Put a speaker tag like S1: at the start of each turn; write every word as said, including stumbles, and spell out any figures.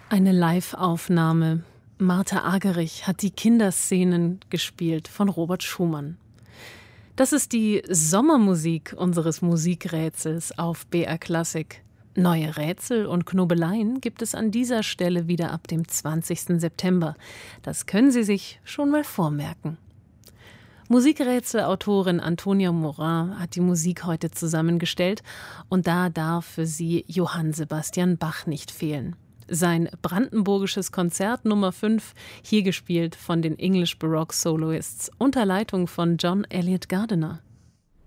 S1: Eine Live-Aufnahme. Martha Argerich hat die Kinderszenen gespielt von Robert Schumann. Das ist die Sommermusik unseres Musikrätsels auf B R Klassik. Neue Rätsel und Knobeleien gibt es an dieser Stelle wieder ab dem zwanzigsten September. Das können Sie sich schon mal vormerken. Musikrätselautorin Antonia Morin hat die Musik heute zusammengestellt und da darf für sie Johann Sebastian Bach nicht fehlen. Sein brandenburgisches Konzert Nummer fünf, hier gespielt von den English Baroque Soloists unter Leitung von John Eliot Gardiner.